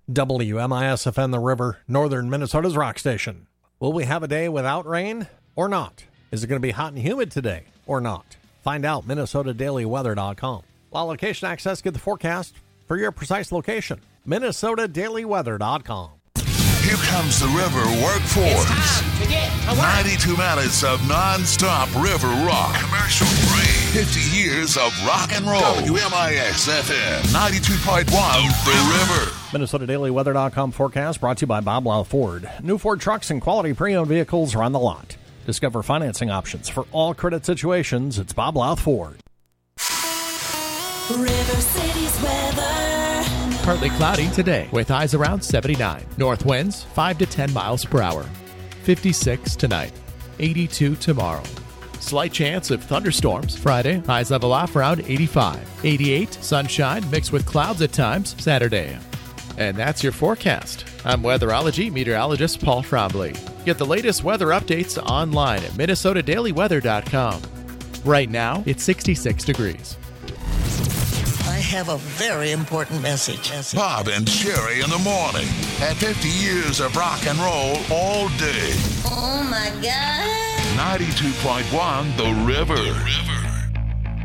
WMISFN The River, northern Minnesota's rock station. Will we have a day without rain or not? Is it going to be hot and humid today or not? Find out, MinnesotaDailyWeather.com. Allow location access, get the forecast for your precise location. MinnesotaDailyWeather.com. Here comes the River Workforce. It's time to get to work. 92 minutes of non-stop river rock. Commercial free. 50 years of rock and roll. WMIX-FM 92.1 The River. MinnesotaDailyWeather.com forecast brought to you by Bob Lau Ford. New Ford trucks and quality pre-owned vehicles are on the lot. Discover financing options for all credit situations. It's Bob Lau Ford. River City's weather. Partly cloudy today with highs around 79. North winds 5 to 10 miles per hour. 56 tonight. 82 tomorrow. Slight chance of thunderstorms Friday. Highs level off around 85. 88 sunshine mixed with clouds at times Saturday. And that's your forecast. I'm weatherology meteorologist Paul Frombley. Get the latest weather updates online at MinnesotaDailyWeather.com. Right now, it's 66 degrees. I have a very important message. Bob and Sherry in the morning. At 50 years of rock and roll all day. Oh, my God. 92.1 The River.